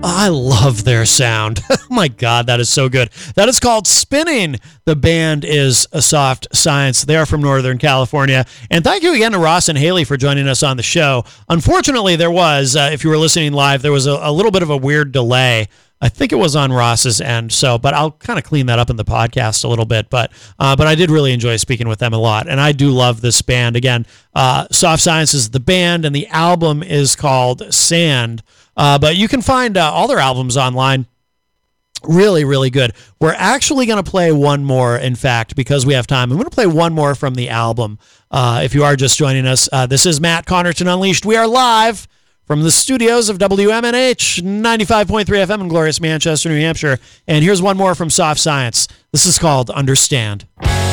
I love their sound. Oh my God, that is so good. That is called Spinning. The band is Soft Science. They are from Northern California. And thank you again to Ross and Haley for joining us on the show. Unfortunately, there was, if you were listening live, there was a little bit of a weird delay. I think it was on Ross's end, but I'll kind of clean that up in the podcast a little bit. But I did really enjoy speaking with them a lot, and I do love this band. Again, Soft Science is the band, and the album is called Sand. But you can find all their albums online. Really, really good. We're actually going to play one more, in fact, because we have time. I'm going to play one more from the album. If you are just joining us, this is Matt Connerton Unleashed. We are live from the studios of WMNH 95.3 FM in glorious Manchester, New Hampshire. And here's one more from Soft Science. This is called Understand.